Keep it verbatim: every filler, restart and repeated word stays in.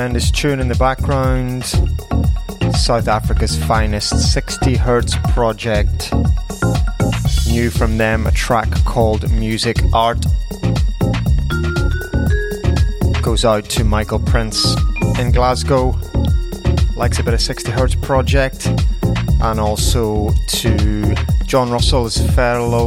tremendous tune in the background. South Africa's finest sixty hertz project. New from them, a track called Music Art. Goes out to Michael Prince in Glasgow. Likes a bit of sixty hertz project. And also to John Russell's fellow